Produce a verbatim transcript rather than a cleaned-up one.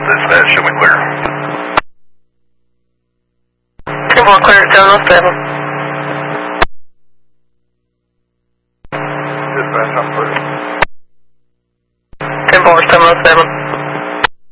dispatch, show me clear. ten four clear at seven oh seven. Dispatch, I'm clear. ten four seven oh seven.